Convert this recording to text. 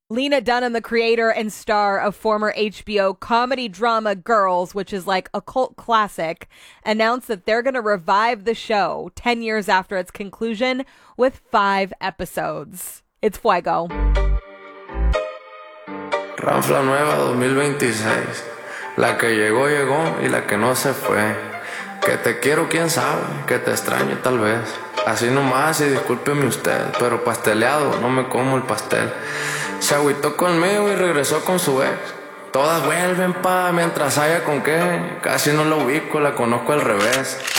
Lena Dunham, the creator and star of former HBO comedy drama Girls, which is like a cult classic, announced that they're going to revive the show 10 years after its conclusion with 5 episodes. It's Fuego. Ranfla nueva 2026. La que llegó, llegó y la que no se fue. Que te quiero, quién sabe, que te extraño tal vez. Así nomás y discúlpeme usted, pero pasteleado, no me como el pastel. Se agüitó conmigo y regresó con su ex. Todas vuelven pa, mientras haya con qué. Casi no la ubico, la conozco al revés.